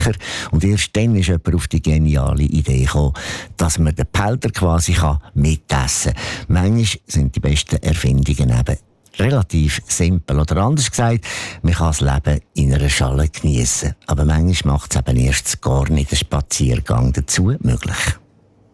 Und erst dann ist jemand auf die geniale Idee gekommen, dass man den Pelter quasi mitessen kann. Manchmal sind die besten Erfindungen eben relativ simpel. Oder anders gesagt, man kann das Leben in einer Schale geniessen. Aber manchmal macht es eben erst gar nicht den Spaziergang dazu möglich.